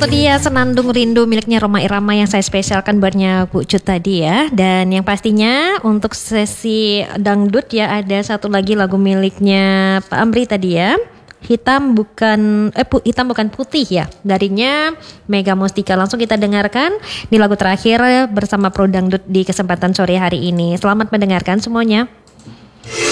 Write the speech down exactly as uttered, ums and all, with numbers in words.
itu dia Senandung Rindu miliknya Rhoma Irama yang saya spesialkan buatnya Bu Cut tadi ya. Dan yang pastinya untuk sesi dangdut ya ada satu lagi lagu miliknya Pak Amri tadi ya. Hitam bukan eh pu, hitam bukan putih ya. Darinya Mega Mustika. Langsung kita dengarkan di lagu terakhir bersama Pro Dangdut di kesempatan sore hari ini. Selamat mendengarkan semuanya.